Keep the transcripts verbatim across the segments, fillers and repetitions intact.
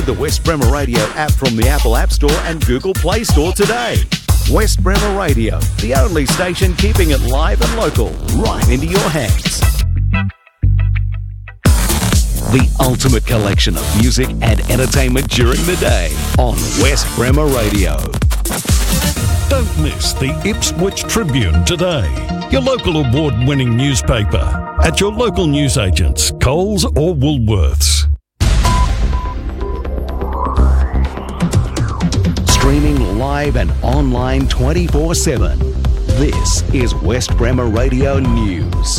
Download the West Bremer Radio app from the Apple App Store and Google Play Store today. West Bremer Radio, the only station keeping it live and local, right into your hands. The ultimate collection of music and entertainment during the day on West Bremer Radio. Don't miss the Ipswich Tribune today, your local award-winning newspaper, at your local newsagents, Coles or Woolworths. Streaming live and online twenty-four seven. This is West Bremer Radio News.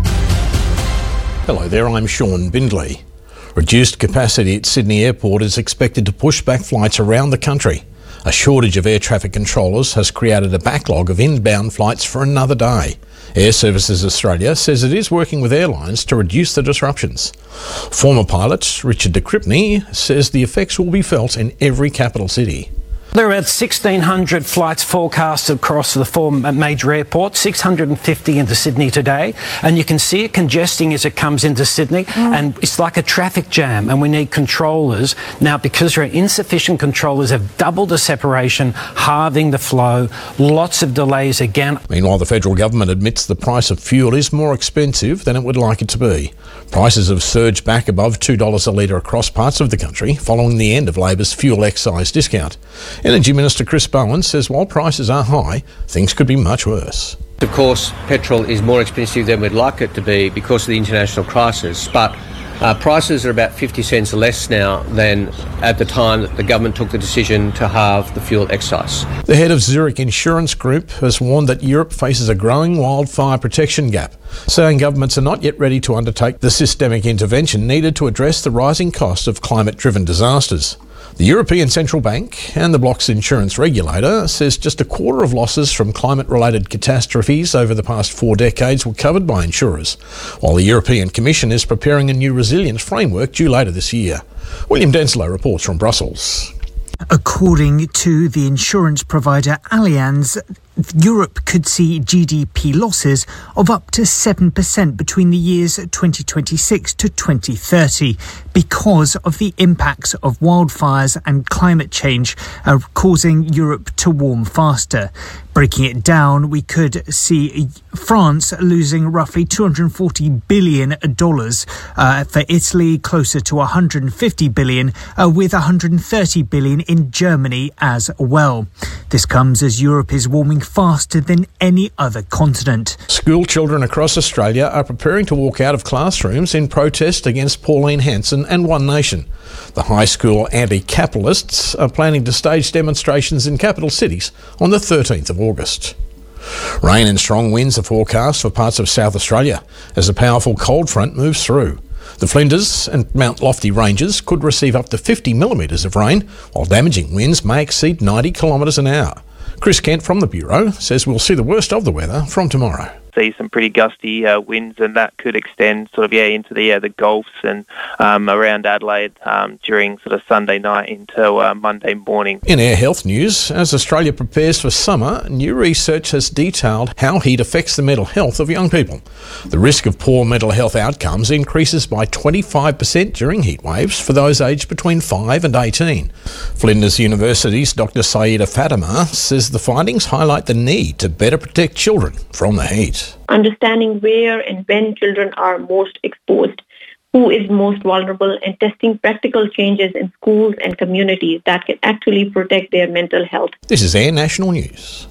Hello there, I'm Sean Bindley. Reduced capacity at Sydney Airport is expected to push back flights around the country. A shortage of air traffic controllers has created a backlog of inbound flights for another day. Air Services Australia says it is working with airlines to reduce the disruptions. Former pilot Richard de Cripney says the effects will be felt in every capital city. There are about sixteen hundred flights forecasted across the four major airports, six hundred fifty into Sydney today, and you can see it congesting as it comes into Sydney, mm. and it's like a traffic jam, and we need controllers. Now, because there are insufficient controllers, have doubled the separation, halving the flow, lots of delays again. Meanwhile, the federal government admits the price of fuel is more expensive than it would like it to be. Prices have surged back above two dollars a litre across parts of the country following the end of Labor's fuel excise discount. Energy Minister Chris Bowen says while prices are high, things could be much worse. Of course, petrol is more expensive than we'd like it to be because of the international crisis, but uh, prices are about fifty cents less now than at the time that the government took the decision to halve the fuel excise. The head of Zurich Insurance Group has warned that Europe faces a growing wildfire protection gap, saying governments are not yet ready to undertake the systemic intervention needed to address the rising cost of climate-driven disasters. The European Central Bank and the bloc's insurance regulator says just a quarter of losses from climate-related catastrophes over the past four decades were covered by insurers, while the European Commission is preparing a new resilience framework due later this year. William Denslow reports from Brussels. According to the insurance provider Allianz, Europe could see G D P losses of up to seven percent between the years twenty twenty-six to twenty thirty because of the impacts of wildfires and climate change uh, causing Europe to warm faster. Breaking it down, we could see France losing roughly two hundred forty billion dollars, uh, for Italy closer to one hundred fifty billion dollars, uh, with one hundred thirty billion dollars in Germany as well. This comes as Europe is warming faster than any other continent. School children across Australia are preparing to walk out of classrooms in protest against Pauline Hanson and One Nation. The high school anti-capitalists are planning to stage demonstrations in capital cities on the thirteenth of August. Rain and strong winds are forecast for parts of South Australia as a powerful cold front moves through. The Flinders and Mount Lofty ranges could receive up to fifty millimetres of rain, while damaging winds may exceed ninety kilometres an hour. Chris Kent from the Bureau says we'll see the worst of the weather from tomorrow. See some pretty gusty uh, winds, and that could extend sort of yeah into the uh, the Gulfs and um, around Adelaide um, during sort of Sunday night into uh, Monday morning. In air health news, as Australia prepares for summer, new research has detailed how heat affects the mental health of young people. The risk of poor mental health outcomes increases by twenty-five percent during heat waves for those aged between five and eighteen. Flinders University's Doctor Saida Fatima says the findings highlight the need to better protect children from the heat. Understanding where and when children are most exposed, who is most vulnerable, and testing practical changes in schools and communities that can actually protect their mental health. This is Air National News.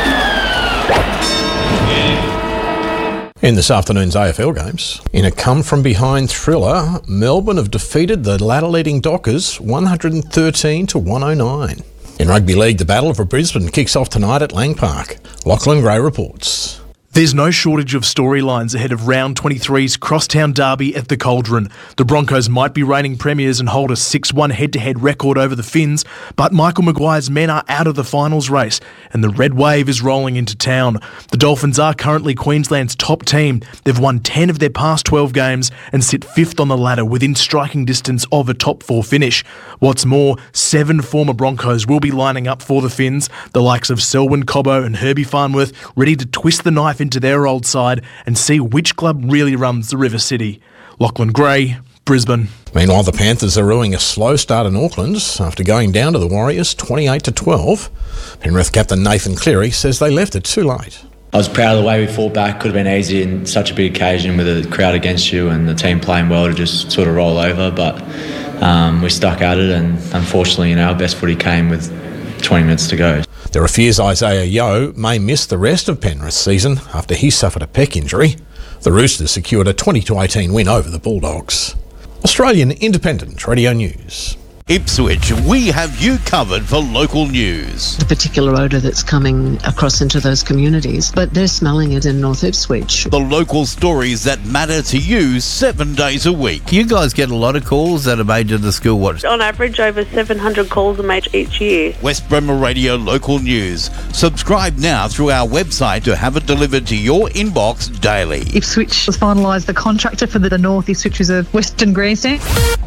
In this afternoon's A F L games, in a come-from-behind thriller, Melbourne have defeated the ladder-leading Dockers one hundred thirteen to one oh nine. In rugby league, the Battle for Brisbane kicks off tonight at Lang Park. Lachlan Gray reports. There's no shortage of storylines ahead of round twenty-three's Crosstown Derby at the Cauldron. The Broncos might be reigning premiers and hold a six one head-to-head record over the Finns, but Michael Maguire's men are out of the finals race and the red wave is rolling into town. The Dolphins are currently Queensland's top team. They've won ten of their past twelve games and sit fifth on the ladder within striking distance of a top four finish. What's more, seven former Broncos will be lining up for the Finns, the likes of Selwyn Cobbo and Herbie Farnworth, ready to twist the knife into their old side and see which club really runs the River City. Lachlan Gray, Brisbane. Meanwhile, the Panthers are ruining a slow start in Auckland after going down to the Warriors twenty-eight to twelve. Penrith captain Nathan Cleary says they left it too late. I was proud of the way we fought back. Could have been easy in such a big occasion with a crowd against you and the team playing well to just sort of roll over, but um, we stuck at it, and unfortunately, you know, our best footy came with twenty minutes to go. There are fears Isaiah Yeo may miss the rest of Penrith's season after he suffered a pec injury. The Roosters secured a twenty to eighteen win over the Bulldogs. Australian Independent Radio News. Ipswich, we have you covered for local news. The particular odour that's coming across into those communities, but they're smelling it in North Ipswich. The local stories that matter to you seven days a week. You guys get a lot of calls that are made to the School Watch. On average, over seven hundred calls are made each year. West Bremer Radio Local News. Subscribe now through our website to have it delivered to your inbox daily. Ipswich has finalised the contractor for the North Ipswich Reserve Western Grandstand.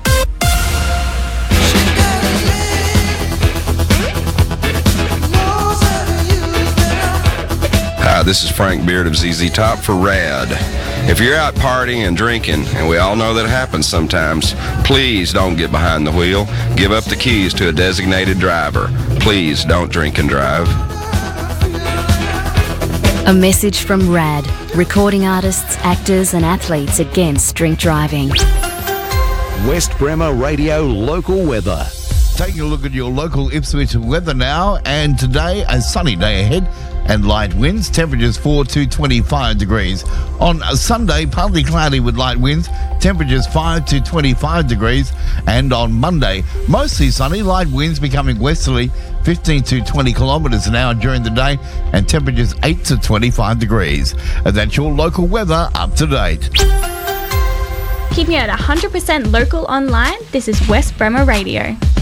Hi, this is Frank Beard of Z Z Top for RAD. If you're out partying and drinking, and we all know that happens sometimes, please don't get behind the wheel. Give up the keys to a designated driver. Please don't drink and drive. A message from RAD, recording artists, actors and athletes against drink driving. West Bremer Radio Local Weather. Taking a look at your local Ipswich weather now, and today a sunny day ahead and light winds, temperatures four to twenty-five degrees. On Sunday, partly cloudy with light winds, temperatures five to twenty-five degrees. And on Monday, mostly sunny, light winds becoming westerly, fifteen to twenty kilometres an hour during the day, and temperatures eight to twenty-five degrees. And that's your local weather up to date. Keeping it one hundred percent local online, this is West Bremer Radio.